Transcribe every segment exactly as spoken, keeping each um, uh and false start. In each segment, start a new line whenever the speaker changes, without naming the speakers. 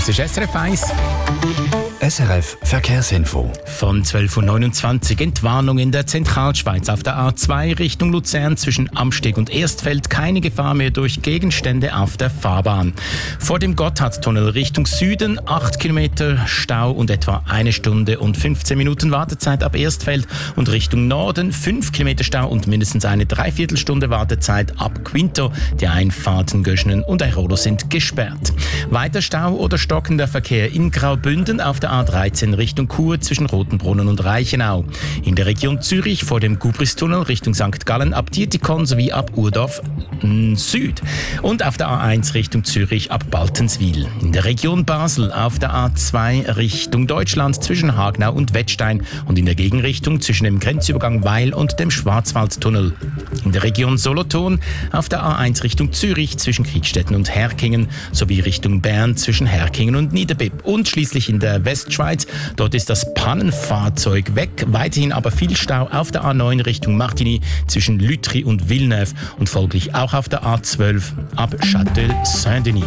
Das ist S R F eins.
S R F Verkehrsinfo.
Von zwölf Uhr neunundzwanzig Entwarnung in der Zentralschweiz auf der A zwei Richtung Luzern zwischen Amsteg und Erstfeld. Keine Gefahr mehr durch Gegenstände auf der Fahrbahn. Vor dem Gotthardtunnel Richtung Süden acht Kilometer Stau und etwa eine Stunde und fünfzehn Minuten Wartezeit ab Erstfeld. Und Richtung Norden fünf Kilometer Stau und mindestens eine Dreiviertelstunde Wartezeit ab Quinto. Die Einfahrten Göschenen und Airolo sind gesperrt. Weiter Stau oder stockender Verkehr in Graubünden auf der A dreizehn Richtung Chur zwischen Rotenbrunnen und Reichenau. In der Region Zürich vor dem Gubristunnel Richtung Sankt Gallen ab Dietikon sowie ab Urdorf mh, Süd. Und auf der A eins Richtung Zürich ab Baltenswil. In der Region Basel auf der A zwei Richtung Deutschland zwischen Hagenau und Wettstein und in der Gegenrichtung zwischen dem Grenzübergang Weil und dem Schwarzwaldtunnel. In der Region Solothurn auf der A eins Richtung Zürich zwischen Kriegstetten und Herkingen sowie Richtung Bern zwischen Herkingen und Niederbipp. Und schließlich in der Westschweiz. Dort ist das Pannenfahrzeug weg. Weiterhin aber viel Stau auf der A neun Richtung Martigny zwischen Lütry und Villeneuve und folglich auch auf der A zwölf ab Châtel-Saint-Denis.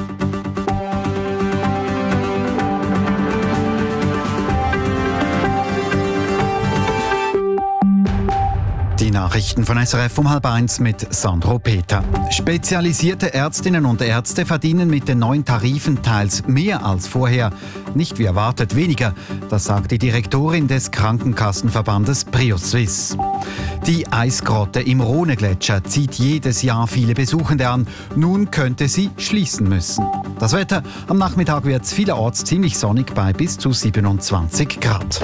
Die Nachrichten von S R F um halb eins mit Sandro Peter. Spezialisierte Ärztinnen und Ärzte verdienen mit den neuen Tarifen teils mehr als vorher. Nicht wie erwartet weniger, das sagt die Direktorin des Krankenkassenverbandes PrioSuisse. Die Eisgrotte im Rhonegletscher zieht jedes Jahr viele Besuchende an. Nun könnte sie schließen müssen. Das Wetter: am Nachmittag wird es vielerorts ziemlich sonnig bei bis zu siebenundzwanzig Grad.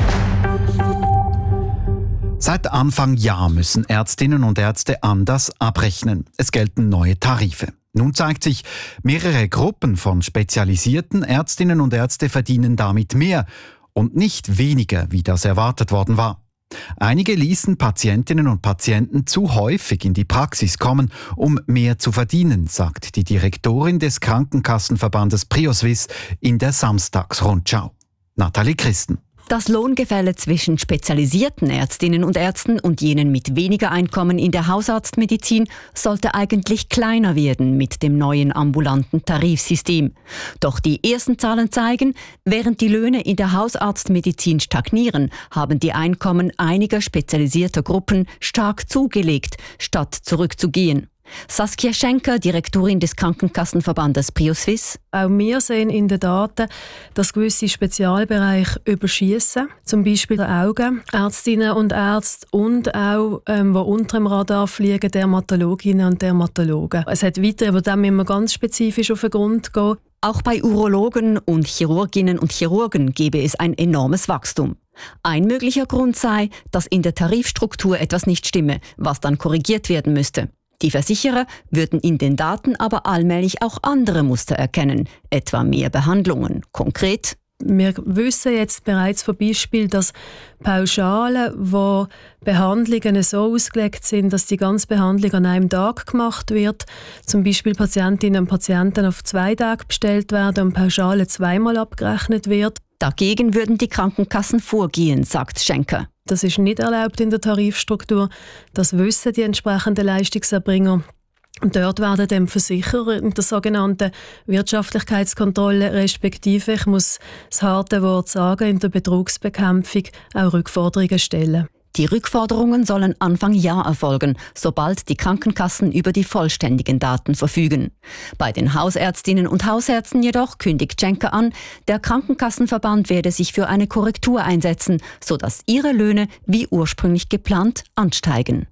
Seit Anfang Jahr müssen Ärztinnen und Ärzte anders abrechnen. Es gelten neue Tarife. Nun zeigt sich, mehrere Gruppen von spezialisierten Ärztinnen und Ärzte verdienen damit mehr und nicht weniger, wie das erwartet worden war. Einige ließen Patientinnen und Patienten zu häufig in die Praxis kommen, um mehr zu verdienen, sagt die Direktorin des Krankenkassenverbandes PrioSuisse in der Samstagsrundschau. Nathalie Christen.
Das Lohngefälle zwischen spezialisierten Ärztinnen und Ärzten und jenen mit weniger Einkommen in der Hausarztmedizin sollte eigentlich kleiner werden mit dem neuen ambulanten Tarifsystem. Doch die ersten Zahlen zeigen, während die Löhne in der Hausarztmedizin stagnieren, haben die Einkommen einiger spezialisierter Gruppen stark zugelegt, statt zurückzugehen. Saskia Schenker, Direktorin des Krankenkassenverbandes PrioSuisse.
Auch wir sehen in den Daten, dass gewisse Spezialbereiche überschiessen, zum Beispiel die Augen, Ärztinnen und Ärzte und auch, ähm, die unter dem Radar fliegen, Dermatologinnen und Dermatologen. Es hat weiter, aber da müssen wir ganz spezifisch auf den Grund gehen.
Auch bei Urologen und Chirurginnen und Chirurgen gebe es ein enormes Wachstum. Ein möglicher Grund sei, dass in der Tarifstruktur etwas nicht stimme, was dann korrigiert werden müsste. Die Versicherer würden in den Daten aber allmählich auch andere Muster erkennen, etwa mehr Behandlungen. Konkret:
Wir wissen jetzt bereits von Beispielen, dass Pauschalen, wo Behandlungen so ausgelegt sind, dass die ganze Behandlung an einem Tag gemacht wird, zum Beispiel Patientinnen und Patienten auf zwei Tage bestellt werden und Pauschale zweimal abgerechnet wird.
Dagegen würden die Krankenkassen vorgehen, sagt Schenker.
Das ist nicht erlaubt in der Tarifstruktur. Das wissen die entsprechenden Leistungserbringer. Und dort werden dem Versicherer in der sogenannten Wirtschaftlichkeitskontrolle, respektive, ich muss das harte Wort sagen, in der Betrugsbekämpfung auch Rückforderungen stellen.
Die Rückforderungen sollen Anfang Jahr erfolgen, sobald die Krankenkassen über die vollständigen Daten verfügen. Bei den Hausärztinnen und Hausärzten jedoch kündigt Schenker an, der Krankenkassenverband werde sich für eine Korrektur einsetzen, sodass ihre Löhne wie ursprünglich geplant ansteigen.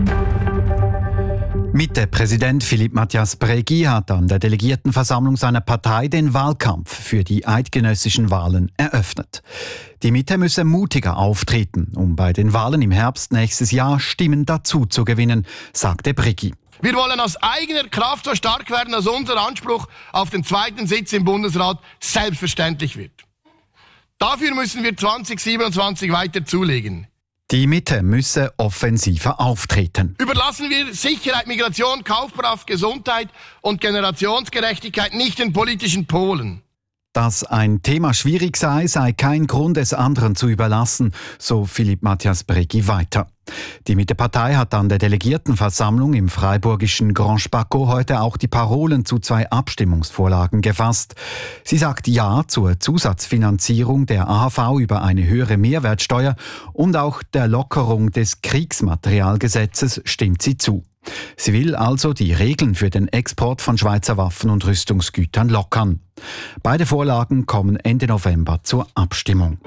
Mitte-Präsident Philippe Mathias Brägi hat an der Delegiertenversammlung seiner Partei den Wahlkampf für die eidgenössischen Wahlen eröffnet. Die Mitte müsse mutiger auftreten, um bei den Wahlen im Herbst nächstes Jahr Stimmen dazu zu gewinnen, sagte Brägi.
Wir wollen aus eigener Kraft so stark werden, dass unser Anspruch auf den zweiten Sitz im Bundesrat selbstverständlich wird. Dafür müssen wir zwanzig siebenundzwanzig weiter zulegen.
Die Mitte müsse offensiver auftreten.
Überlassen wir Sicherheit, Migration, Kaufkraft, Gesundheit und Generationsgerechtigkeit nicht den politischen Polen.
Dass ein Thema schwierig sei, sei kein Grund, es anderen zu überlassen, so Philippe Mathias Brägi weiter. Die Mittepartei hat an der Delegiertenversammlung im freiburgischen Grand Spaco heute auch die Parolen zu zwei Abstimmungsvorlagen gefasst. Sie sagt Ja zur Zusatzfinanzierung der A H V über eine höhere Mehrwertsteuer und auch der Lockerung des Kriegsmaterialgesetzes stimmt sie zu. Sie will also die Regeln für den Export von Schweizer Waffen und Rüstungsgütern lockern. Beide Vorlagen kommen Ende November zur Abstimmung.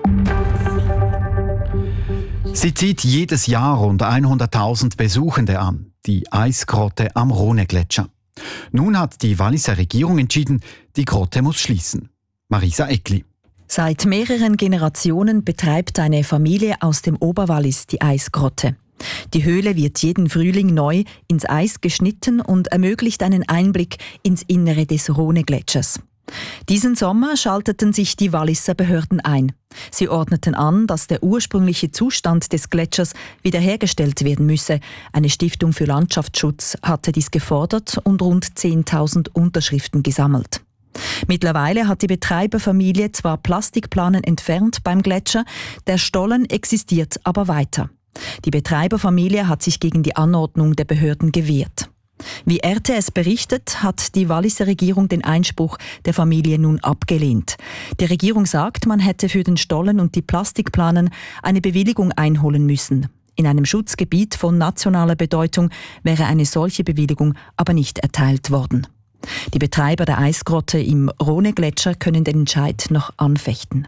Sie zieht jedes Jahr rund hunderttausend Besuchende an, die Eisgrotte am Rhone-Gletscher. Nun hat die Walliser Regierung entschieden, die Grotte muss schließen. Marisa Eckli.
Seit mehreren Generationen betreibt eine Familie aus dem Oberwallis die Eisgrotte. Die Höhle wird jeden Frühling neu ins Eis geschnitten und ermöglicht einen Einblick ins Innere des Rhone-Gletschers. Diesen Sommer schalteten sich die Walliser Behörden ein. Sie ordneten an, dass der ursprüngliche Zustand des Gletschers wiederhergestellt werden müsse. Eine Stiftung für Landschaftsschutz hatte dies gefordert und rund zehntausend Unterschriften gesammelt. Mittlerweile hat die Betreiberfamilie zwar Plastikplanen entfernt beim Gletscher, der Stollen existiert aber weiter. Die Betreiberfamilie hat sich gegen die Anordnung der Behörden gewehrt. Wie R T S berichtet, hat die Walliser Regierung den Einspruch der Familie nun abgelehnt. Die Regierung sagt, man hätte für den Stollen und die Plastikplanen eine Bewilligung einholen müssen. In einem Schutzgebiet von nationaler Bedeutung wäre eine solche Bewilligung aber nicht erteilt worden. Die Betreiber der Eisgrotte im Rhone-Gletscher können den Entscheid noch anfechten.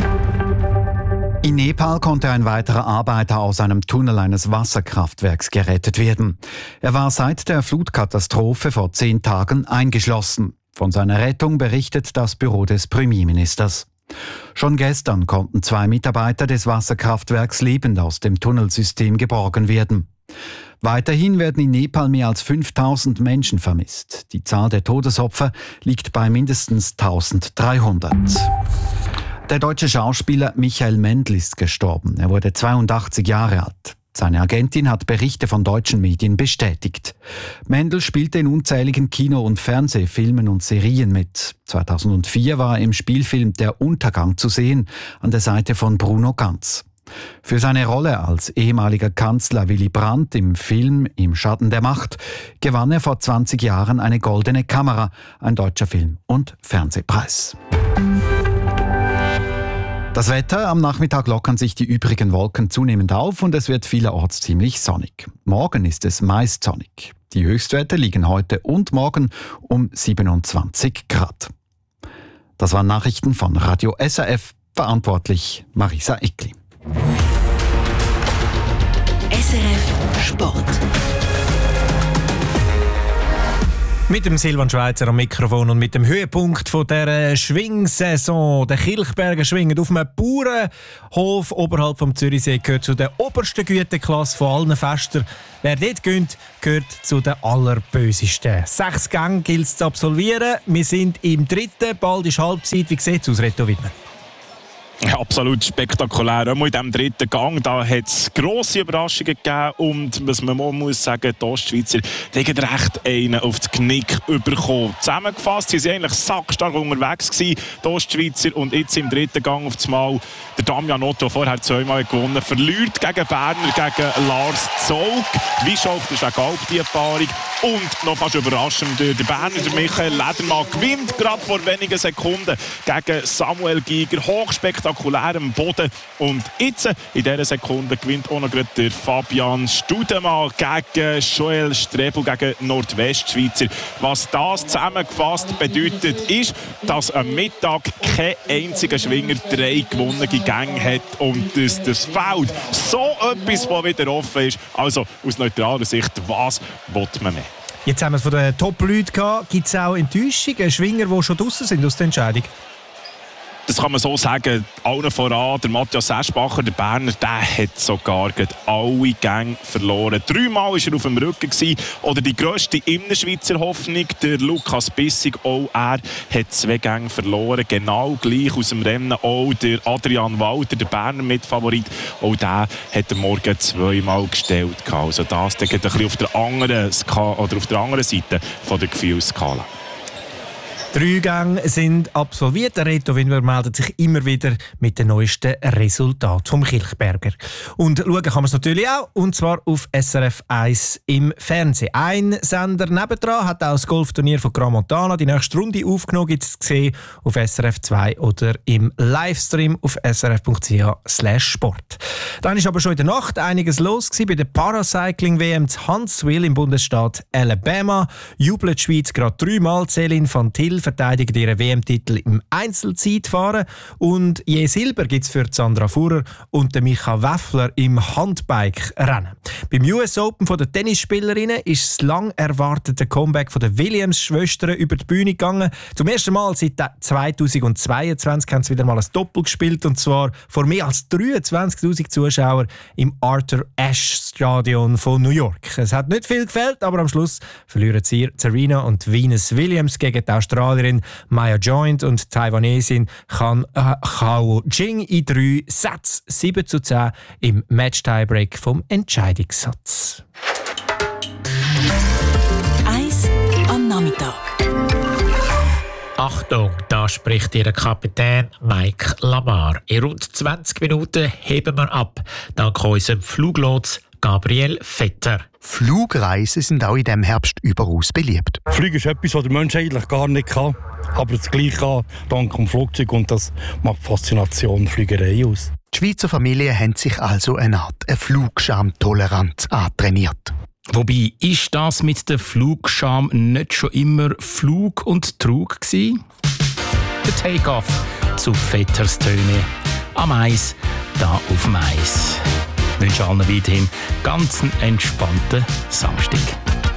In Nepal konnte ein weiterer Arbeiter aus einem Tunnel eines Wasserkraftwerks gerettet werden. Er war seit der Flutkatastrophe vor zehn Tagen eingeschlossen. Von seiner Rettung berichtet das Büro des Premierministers. Schon gestern konnten zwei Mitarbeiter des Wasserkraftwerks lebend aus dem Tunnelsystem geborgen werden. Weiterhin werden in Nepal mehr als fünftausend Menschen vermisst. Die Zahl der Todesopfer liegt bei mindestens eintausenddreihundert. Der deutsche Schauspieler Michael Mendl ist gestorben. Er wurde zweiundachtzig Jahre alt. Seine Agentin hat Berichte von deutschen Medien bestätigt. Mendl spielte in unzähligen Kino- und Fernsehfilmen und Serien mit. zweitausendvier war er im Spielfilm Der Untergang zu sehen, an der Seite von Bruno Ganz. Für seine Rolle als ehemaliger Kanzler Willy Brandt im Film Im Schatten der Macht gewann er vor zwanzig Jahren eine Goldene Kamera, ein deutscher Film- und Fernsehpreis. Das Wetter: Am Nachmittag lockern sich die übrigen Wolken zunehmend auf und es wird vielerorts ziemlich sonnig. Morgen ist es meist sonnig. Die Höchstwerte liegen heute und morgen um siebenundzwanzig Grad. Das waren Nachrichten von Radio S R F, verantwortlich Marisa Eckli.
S R F Sport.
Mit dem Silvan Schweizer am Mikrofon und mit dem Höhepunkt von der Schwingsaison. Der Kilchberger schwingen auf einem Bauernhof oberhalb vom Zürichsee gehört zu der obersten Güteklasse von allen Festen. Wer dort gönnt, gehört zu den allerbösesten. Sechs Gänge gilt es zu absolvieren. Wir sind im dritten, bald ist Halbzeit. Wie sieht es aus, Reto Widmer?
Ja, absolut spektakulär. Auch in diesem dritten Gang da hat es grosse Überraschungen gegeben. Und was man mal muss sagen, die Ostschweizer die haben recht einen auf das Knick bekommen. Zusammengefasst sie waren eigentlich sackstark unterwegs gewesen, die Ostschweizer. Und jetzt im dritten Gang auf das Mal der Damian Otto, vorher zweimal gewonnen, verliert gegen Berner, gegen Lars Zog. Wie schafft er eine Galp, die Paarung? Und noch fast überraschend, der Berner, der Michael Ledermann, gewinnt gerade vor wenigen Sekunden gegen Samuel Giger. Hochspektakulär am Boden. Und jetzt, in dieser Sekunde, gewinnt auch noch der Fabian Studemann gegen Joel Strebel, gegen Nordwestschweizer. Was das zusammengefasst bedeutet, ist, dass am Mittag kein einziger Schwinger drei gewonnene Gänge hat. Und dass das Feld so etwas, was wieder offen ist. Also aus neutraler Sicht, was will man mehr?
Jetzt haben wir es von den Top-Leuten gehabt. Gibt es auch Enttäuschungen, Schwinger, die schon draussen sind aus der Entscheidung?
Das kann man so sagen, allen voran, der Matthias Eschbacher, der Berner, der hat sogar alle Gänge verloren. Dreimal war er auf dem Rücken gewesen. Oder die grösste Innerschweizer Hoffnung, der Lukas Bissig, auch er hat zwei Gänge verloren. Genau gleich aus dem Rennen auch der Adrian Walter, der Berner Mitfavorit, auch der hat am Morgen zweimal gestellt. Also das ein bisschen auf der anderen, Ska- oder auf der anderen Seite von der Gefühlsskala.
Drei Gänge sind absolviert. Der Reto Winwer meldet sich immer wieder mit den neuesten Resultaten vom Kilchberger. Und schauen kann man es natürlich auch, und zwar auf S R F eins im Fernsehen. Ein Sender nebendran hat auch das Golfturnier von Gran Montana die nächste Runde aufgenommen, gibt es zu sehen auf S R F zwei oder im Livestream auf srf.ch slash sport. Dann ist aber schon in der Nacht einiges los gewesen bei der Paracycling-W M zu Huntsville im Bundesstaat Alabama. Jubelt die Schweiz gerade dreimal. Céline van Til verteidigt ihren W M-Titel im Einzelzeitfahren. Und je Silber gibt es für Sandra Fuhrer und den Micha Weffler im Handbike-Rennen. Beim U S Open von der Tennisspielerinnen ist das lang erwartete Comeback von der Williams-Schwestern über die Bühne gegangen. Zum ersten Mal seit zweitausendzweiundzwanzig haben sie wieder mal ein Doppel gespielt, und zwar vor mehr als dreiundzwanzigtausend Zuschauern im Arthur Ashe Stadion von New York. Es hat nicht viel gefällt, aber am Schluss verlieren sie Serena und Venus Williams gegen die Australierin Maya Joint und die Taiwanesin Chan Hao Jing in drei Sätzen, sieben zu zehn im Match-Tiebreak vom Entscheidungssatz.
Eis am Nachmittag.
Achtung, da spricht Ihr Kapitän Mike Lamar. In rund zwanzig Minuten heben wir ab, dank unserem Fluglotse Gabriel Vetter.
Flugreisen sind auch in diesem Herbst überaus beliebt.
Fliegen ist etwas, was der Mensch eigentlich gar nicht kann, aber das Gleiche kann dank dem Flugzeug, und das macht die Faszination Fliegerei aus.
Die Schweizer Familien haben sich also eine Art eine Flugscham-Toleranz antrainiert.
Wobei, ist das mit der Flugscham nicht schon immer Flug und Trug gewesen? Der Take-Off zu Vetters Töne. Am Eis, da auf dem Eis. Ich wünsche allen weiterhin ganz einen entspannten Samstag.